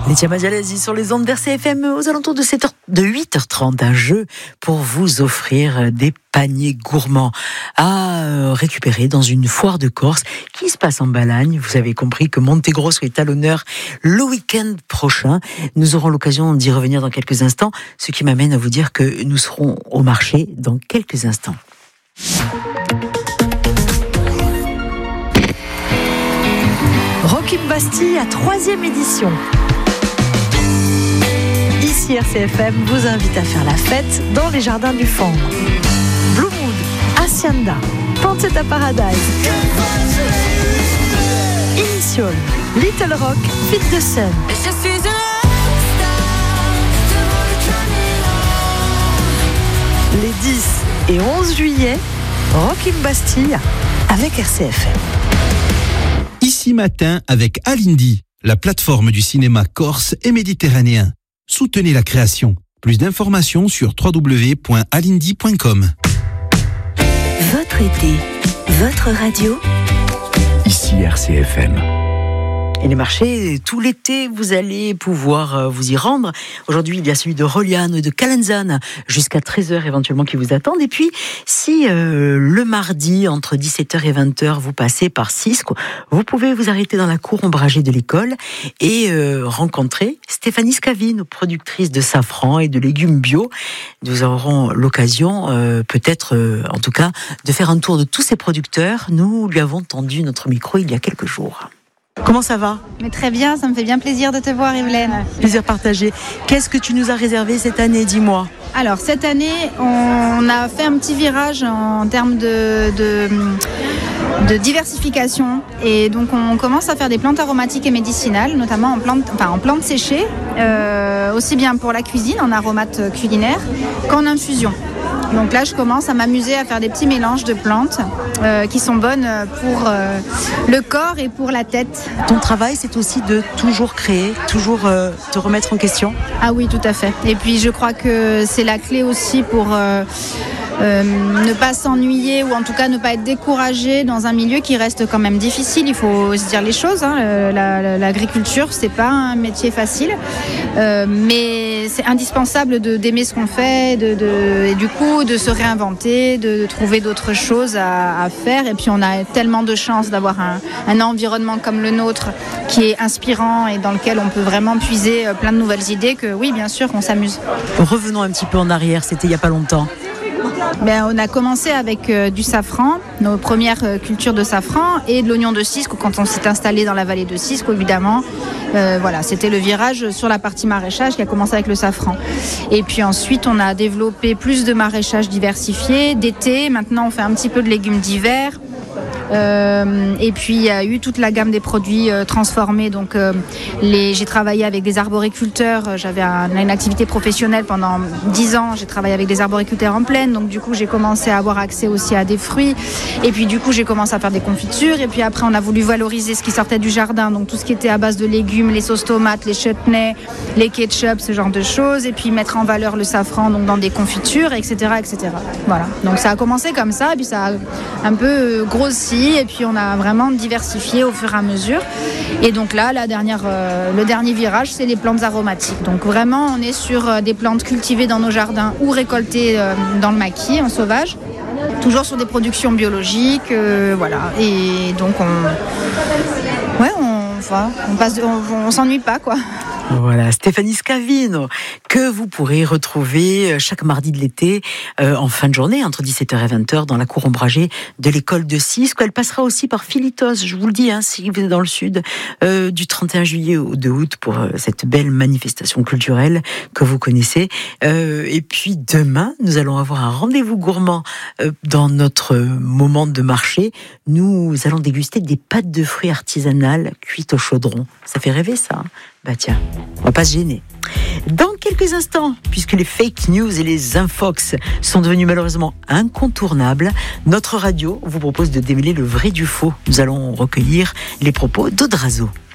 Laetitia Majalasi sur les ondes d'RCFM aux alentours de 8h30. Un jeu pour vous offrir des paniers gourmands à récupérer dans une foire de Corse qui se passe en Balagne. Vous avez compris que Montegrosso est à l'honneur le week-end prochain. Nous aurons l'occasion d'y revenir dans quelques instants, ce qui m'amène à vous dire que nous serons au marché dans quelques instants. Rock Bastille à 3e édition. Ici RCFM vous invite à faire la fête dans les jardins du Fandre. Blue Mood, Hacienda, Pancetta Paradise, Initial, Little Rock, Fit the Sun. Les 10 et 11 juillet, Rock Bastille avec RCFM. Ici matin avec Alindy, la plateforme du cinéma corse et méditerranéen. Soutenez la création. Plus d'informations sur www.alindy.com. Votre été, votre radio. Ici RCFM. Et les marchés, tout l'été, vous allez pouvoir vous y rendre. Aujourd'hui, il y a celui de Roliano et de Calenzane, jusqu'à 13h éventuellement qui vous attendent. Et puis, si le mardi, entre 17h et 20h, vous passez par Sisco, vous pouvez vous arrêter dans la cour ombragée de l'école et rencontrer Stéphanie Scavine, productrice de safran et de légumes bio. Nous aurons l'occasion, peut-être, en tout cas, de faire un tour de tous ces producteurs. Nous lui avons tendu notre micro il y a quelques jours. Comment ça va ? Mais très bien, ça me fait bien plaisir de te voir, Evelyne. Plaisir partagé. Qu'est-ce que tu nous as réservé cette année, dis-moi ? Alors, cette année, on a fait un petit virage en termes de diversification. Et donc, on commence à faire des plantes aromatiques et médicinales, notamment en plantes séchées, aussi bien pour la cuisine, en aromates culinaires, qu'en infusion. Donc là, je commence à m'amuser à faire des petits mélanges de plantes qui sont bonnes pour le corps et pour la tête. Ton travail, c'est aussi de toujours créer, toujours te remettre en question ? Ah oui, tout à fait. Et puis, je crois que c'est la clé aussi pour ne pas s'ennuyer ou en tout cas ne pas être découragé dans un milieu qui reste quand même difficile. Il faut se dire les choses. L'agriculture, c'est pas un métier facile, mais c'est indispensable d'aimer ce qu'on fait, et du coup de se réinventer, de trouver d'autres choses à faire. Et puis on a tellement de chance d'avoir un environnement comme le nôtre qui est inspirant et dans lequel on peut vraiment puiser plein de nouvelles idées que oui, bien sûr, on s'amuse. Revenons un petit peu en arrière, c'était il n'y a pas longtemps. On a commencé avec du safran, nos premières cultures de safran et de l'oignon de Sisco quand on s'est installé dans la vallée de Sisco, évidemment. C'était le virage sur la partie maraîchage qui a commencé avec le safran. Et puis ensuite, on a développé plus de maraîchage diversifié d'été. Maintenant, on fait un petit peu de légumes d'hiver. Et puis il y a eu toute la gamme des produits transformés. Donc j'ai travaillé avec des arboriculteurs. J'avais une activité professionnelle pendant 10 ans. J'ai travaillé avec des arboriculteurs en plaine. Donc du coup j'ai commencé à avoir accès aussi à des fruits. Et puis du coup j'ai commencé à faire des confitures. Et puis après on a voulu valoriser ce qui sortait du jardin. Donc tout ce qui était à base de légumes, les sauces tomates, les chutneys, les ketchup, ce genre de choses. Et puis mettre en valeur le safran donc dans des confitures, etc., etc. Voilà. Donc ça a commencé comme ça. Et puis ça a un peu grossi. Et puis on a vraiment diversifié au fur et à mesure. Et donc là, le dernier virage, c'est les plantes aromatiques. Donc vraiment, on est sur des plantes cultivées dans nos jardins ou récoltées dans le maquis, en sauvage. Toujours sur des productions biologiques, voilà. Et donc on s'ennuie pas, quoi. Voilà, Stéphanie Scavine, que vous pourrez retrouver chaque mardi de l'été en fin de journée, entre 17h et 20h, dans la cour ombragée de l'école de Sisco. Elle passera aussi par Philitos, je vous le dis, si vous êtes dans le sud, du 31 juillet au 2 août pour cette belle manifestation culturelle que vous connaissez. Et puis demain, nous allons avoir un rendez-vous gourmand dans notre moment de marché. Nous allons déguster des pâtes de fruits artisanales cuites au chaudron. Ça fait rêver, ça, hein ? Bah tiens, on va pas se gêner. Dans quelques instants, puisque les fake news et les infox sont devenus malheureusement incontournables, notre radio vous propose de démêler le vrai du faux. Nous allons recueillir les propos d'Audrazo.